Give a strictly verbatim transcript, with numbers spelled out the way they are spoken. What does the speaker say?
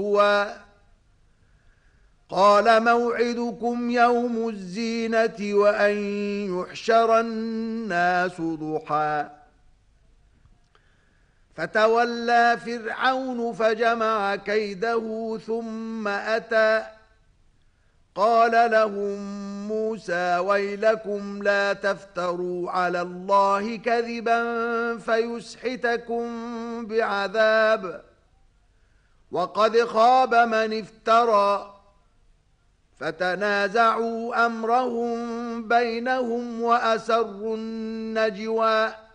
قال موعدكم يوم الزينة وأن يحشر الناس ضحى فتولى فرعون فجمع كيده ثم أتى قال لهم موسى ويلكم لا تفتروا على الله كذبا فيسحتكم بعذاب وقد خاب من افترى فتنازعوا أمرهم بينهم وأسروا النجوى